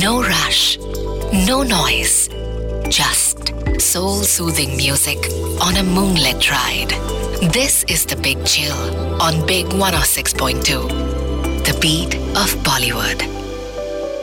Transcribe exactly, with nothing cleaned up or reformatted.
No rush, no noise, just soul-soothing music on a moonlit ride. This is The Big Chill on Big one oh six point two, the beat of Bollywood.